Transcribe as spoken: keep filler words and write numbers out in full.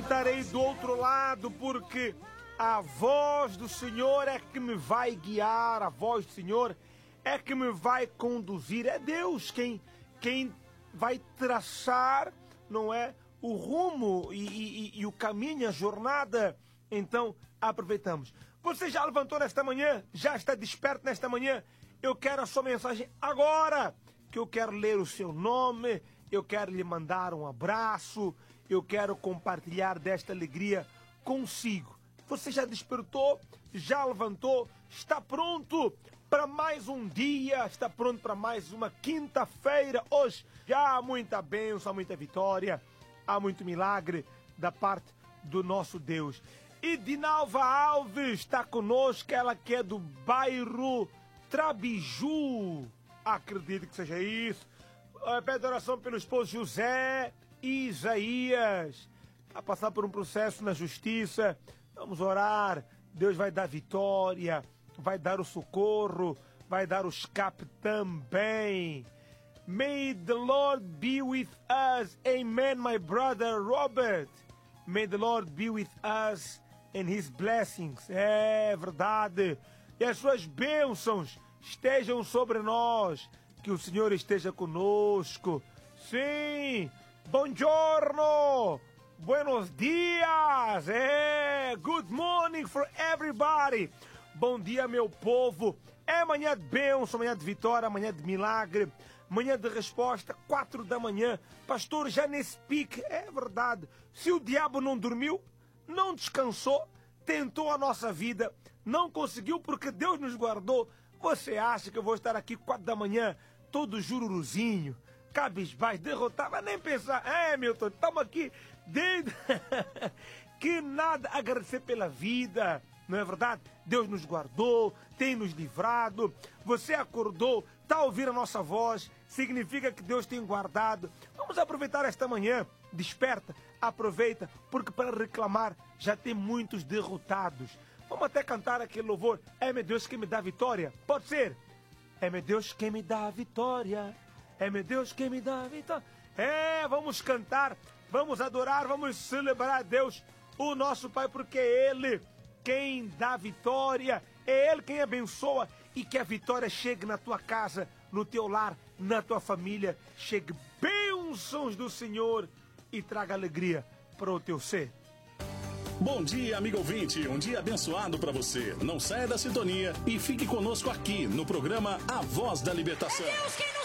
sentarei do outro lado, porque a voz do Senhor é que me vai guiar, a voz do Senhor é que me vai conduzir. É Deus quem, quem vai traçar, não é, o rumo e, e, e o caminho, a jornada. Então, aproveitamos. Você já levantou nesta manhã? Já está desperto nesta manhã? Eu quero a sua mensagem agora, que eu quero ler o seu nome, eu quero lhe mandar um abraço, eu quero compartilhar desta alegria consigo. Você já despertou? Já levantou? Está pronto para mais um dia? Está pronto para mais uma quinta-feira? Hoje já há muita bênção, há muita vitória, há muito milagre da parte do nosso Deus. E Dinalva Alves está conosco, ela que é do bairro Trabiju. Acredito que seja isso. Pede oração pelo esposo José e Isaías. Está passando por um processo na justiça. Vamos orar. Deus vai dar vitória, vai dar o socorro, vai dar o escape também. May the Lord be with us. Amen, my brother Robert. May the Lord be with us and His blessings. É verdade. E as suas bênçãos estejam sobre nós. Que o Senhor esteja conosco. Sim. Buongiorno. Buenos dias. É. Good morning for everybody. Bom dia, meu povo. É manhã de bênção, manhã de vitória, manhã de milagre, manhã de resposta, quatro da manhã. Pastor, já nesse pique, é verdade. Se o diabo não dormiu, não descansou, tentou a nossa vida, não conseguiu porque Deus nos guardou. Você acha que eu vou estar aqui quatro da manhã, todo jururuzinho, cabisbaixo, derrotado? Mas nem pensar. É, Milton, estamos aqui dentro. Que nada, agradecer pela vida. Não é verdade? Deus nos guardou, tem nos livrado. Você acordou, está ouvindo a nossa voz, significa que Deus tem guardado. Vamos aproveitar esta manhã. Desperta, aproveita, porque para reclamar já tem muitos derrotados. Vamos até cantar aquele louvor. É meu Deus quem me dá vitória. Pode ser. É meu Deus quem me dá vitória. É meu Deus quem me dá vitória. É, vamos cantar, vamos adorar, vamos celebrar a Deus, o nosso Pai, porque é Ele quem dá vitória, é Ele quem abençoa, e que a vitória chegue na tua casa, no teu lar, na tua família, chegue bênçãos do Senhor e traga alegria para o teu ser. Bom dia, amigo ouvinte, um dia abençoado para você. Não saia da sintonia e fique conosco aqui no programa A Voz da Libertação. É Deus quem